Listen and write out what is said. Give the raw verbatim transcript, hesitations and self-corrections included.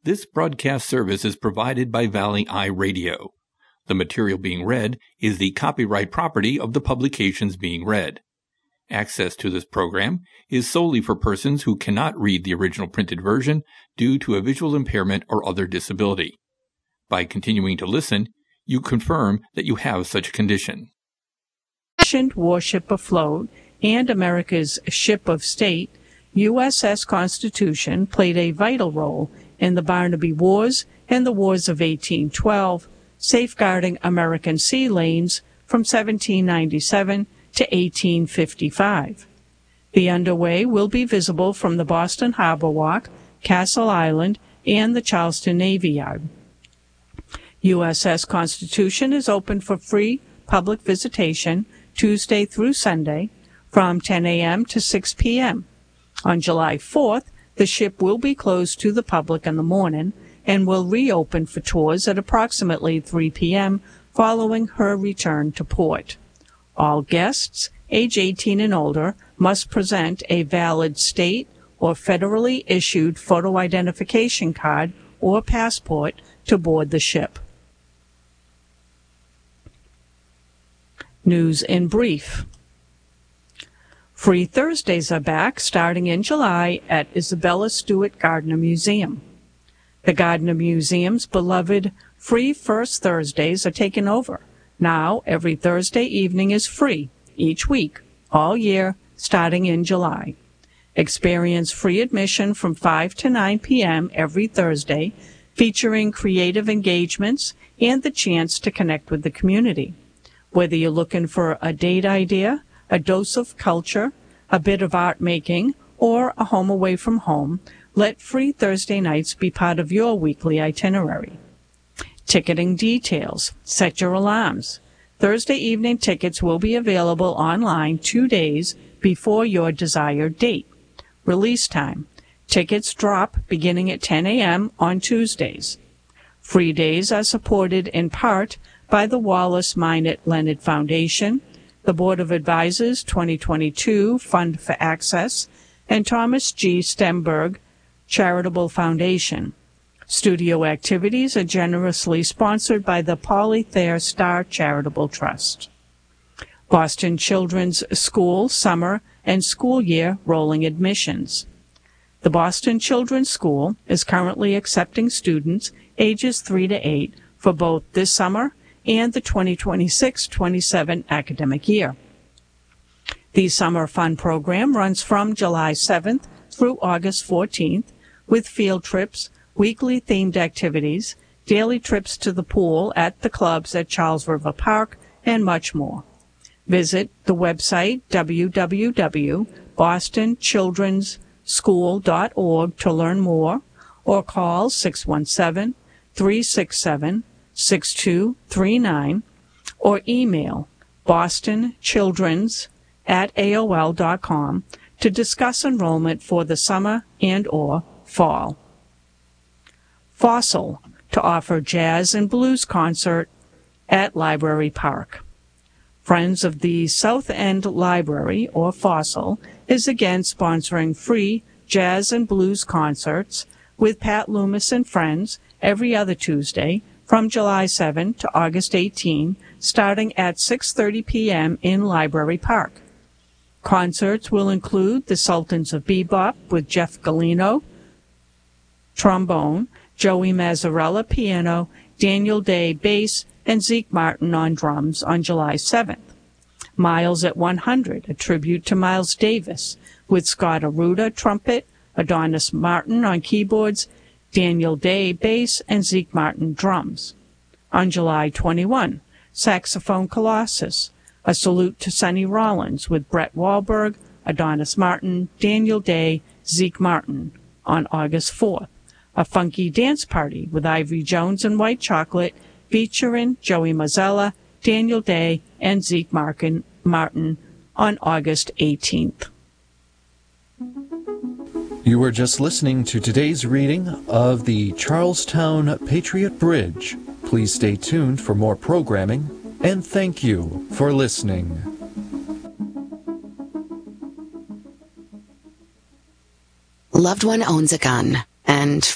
This broadcast service is provided by Valley Eye Radio. The material being read is the copyright property of the publications being read. Access to this program is solely for persons who cannot read the original printed version due to a visual impairment or other disability. By continuing to listen, you confirm that you have such a condition. Warship afloat and America's ship of state, U S S Constitution played a vital role in the Barnaby Wars and the Wars of eighteen twelve, safeguarding American sea lanes from seventeen ninety-seven to eighteen fifty-five. The underway will be visible from the Boston Harbor Walk, Castle Island, and the Charleston Navy Yard. U S S Constitution is open for free public visitation Tuesday through Sunday from ten a.m. to six p.m. On July fourth, the ship will be closed to the public in the morning and will reopen for tours at approximately three p.m. following her return to port. All guests, age eighteen and older, must present a valid state or federally issued photo identification card or passport to board the ship. News in brief. Free Thursdays are back starting in July at Isabella Stewart Gardner Museum. The Gardner Museum's beloved free First Thursdays are taken over. Now, every Thursday evening is free, each week, all year, starting in July. Experience free admission from five to nine p.m. every Thursday, featuring creative engagements and the chance to connect with the community. Whether you're looking for a date idea, a dose of culture, a bit of art making, or a home away from home, let Free Thursday nights be part of your weekly itinerary. Ticketing details. Set your alarms. Thursday evening tickets will be available online two days before your desired date. Release time. Tickets drop beginning at ten a.m. on Tuesdays. Free days are supported in part by the Wallace Minot Leonard Foundation, the Board of Advisors twenty twenty-two Fund for Access, and Thomas G. Stemberg Charitable Foundation. Studio activities are generously sponsored by the Polly Thayer Star Charitable Trust. Boston Children's School Summer and School Year Rolling Admissions. The Boston Children's School is currently accepting students ages three to eight for both this summer and the twenty twenty-six twenty-seven academic year. The Summer Fun program runs from July seventh through August fourteenth with field trips, weekly themed activities, daily trips to the pool at the clubs at Charles River Park, and much more. Visit the website w w w dot boston children's school dot org to learn more, or call six one seven, three six seven, six two three nine, or email bostonchildrens at A O L dot com to discuss enrollment for the summer and or fall. Fossil to offer jazz and blues concert at Library Park. Friends of the South End Library, or Fossil, is again sponsoring free jazz and blues concerts with Pat Loomis and friends every other Tuesday from July seventh to August eighteenth, starting at six thirty p.m. in Library Park. Concerts will include the Sultans of Bebop with Jeff Galino, trombone, Joey Mazzarella, piano, Daniel Day, bass, and Zeke Martin on drums on July seventh. Miles at one hundred, a tribute to Miles Davis, with Scott Aruda, trumpet, Adonis Martin on keyboards, Daniel Day, bass, and Zeke Martin, drums. On July twenty-first, Saxophone Colossus, a salute to Sonny Rollins with Brett Wahlberg, Adonis Martin, Daniel Day, Zeke Martin. On August fourth, a funky dance party with Ivory Jones and White Chocolate, featuring Joey Mazzella, Daniel Day, and Zeke Martin, Martin on August eighteenth. You were just listening to today's reading of the Charlestown Patriot Bridge. Please stay tuned for more programming, and thank you for listening. Loved one owns a gun, and